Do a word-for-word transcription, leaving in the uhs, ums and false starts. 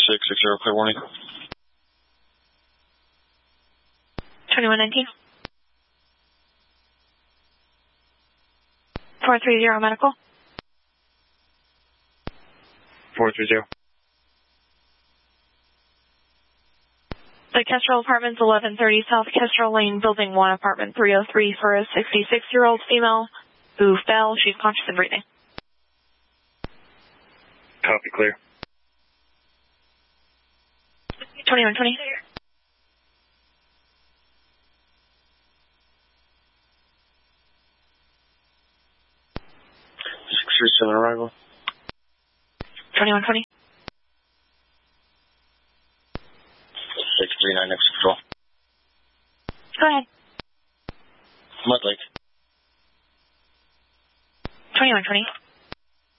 six six zero, clear warning. twenty-one nineteen. four three zero medical. four three zero. The Kestrel Apartments, eleven thirty South Kestrel Lane, Building one, Apartment three oh three, for a sixty-six-year-old female who fell. She's conscious and breathing. Copy, clear. twenty-one twenty. six three seven arrival. twenty-one twenty. six three nine next control. Go ahead. Mud Lake. twenty-one twenty.